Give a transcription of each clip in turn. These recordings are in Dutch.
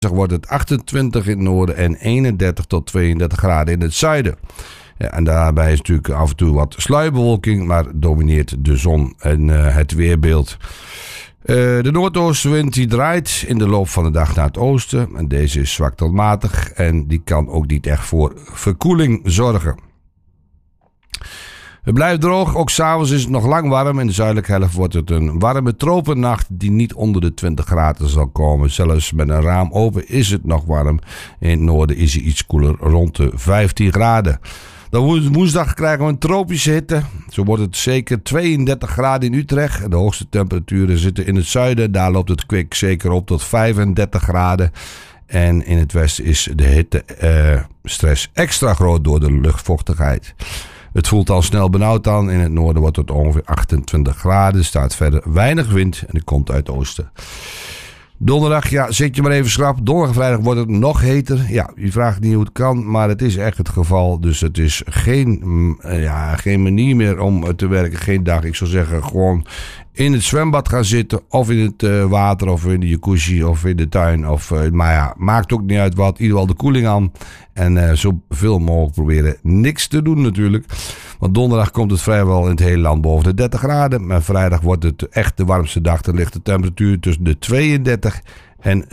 wordt het 28 in het noorden en 31 tot 32 graden in het zuiden. Ja, en daarbij is natuurlijk af en toe wat sluierbewolking, maar domineert de zon en het weerbeeld. De noordoostenwind die draait in de loop van de dag naar het oosten. En deze is zwak tot matig en die kan ook niet echt voor verkoeling zorgen. Het blijft droog, ook s'avonds is het nog lang warm. In de zuidelijke helft wordt het een warme tropennacht die niet onder de 20 graden zal komen. Zelfs met een raam open is het nog warm. In het noorden is het iets koeler, rond de 15 graden. Dan woensdag krijgen we een tropische hitte. Zo wordt het zeker 32 graden in Utrecht. De hoogste temperaturen zitten in het zuiden. Daar loopt het kwik zeker op tot 35 graden. En in het westen is de hittestress extra groot door de luchtvochtigheid. Het voelt al snel benauwd aan. In het noorden wordt het ongeveer 28 graden. Er staat verder weinig wind en die komt uit het oosten. Donderdag, ja, zit je maar even schrap. Donderdag, vrijdag wordt het nog heter. Ja, je vraagt niet hoe het kan, maar het is echt het geval. Dus het is geen manier meer om te werken. Geen dag. Ik zou zeggen, gewoon in het zwembad gaan zitten. Of in het water, of in de jacuzzi, of in de tuin. Maar ja, maakt ook niet uit wat. In ieder geval de koeling aan. En zoveel mogelijk proberen niks te doen natuurlijk. Want donderdag komt het vrijwel in het hele land boven de 30 graden. Maar vrijdag wordt het echt de warmste dag. Dan ligt de temperatuur tussen de 32 en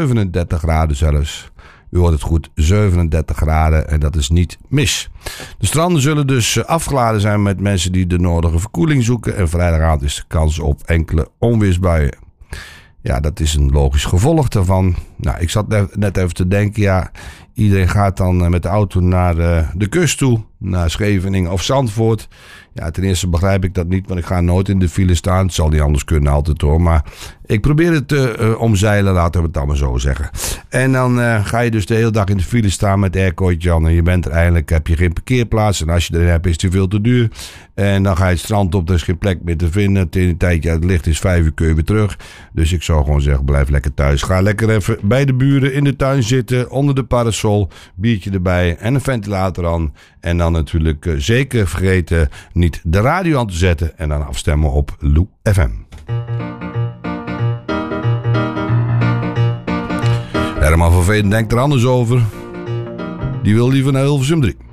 37 graden zelfs. U hoort het goed, 37 graden en dat is niet mis. De stranden zullen dus afgeladen zijn met mensen die de nodige verkoeling zoeken. En vrijdagavond is de kans op enkele onweersbuien. Ja, dat is een logisch gevolg daarvan. Nou, ik zat net even te denken, ja, iedereen gaat dan met de auto naar de kust toe, naar Scheveningen of Zandvoort. Ja, ten eerste begrijp ik dat niet, want ik ga nooit in de file staan. Het zal niet anders kunnen altijd hoor, maar ik probeer het te omzeilen, laten we het dan maar zo zeggen. En dan ga je dus de hele dag in de file staan met aircootje aan en je bent er eindelijk, heb je geen parkeerplaats. En als je er hebt, is het veel te duur. En dan ga je het strand op, er is geen plek meer te vinden. Tegen een tijdje het licht is 5 uur, kun je weer terug. Dus ik zou gewoon zeggen, blijf lekker thuis. Ga lekker even bij de buren in de tuin zitten, onder de parasol, biertje erbij en een ventilator aan. En dan natuurlijk zeker vergeten niet de radio aan te zetten en dan afstemmen op Lou FM. Herman van Veen denkt er anders over. Die wil liever naar Hilversum 3.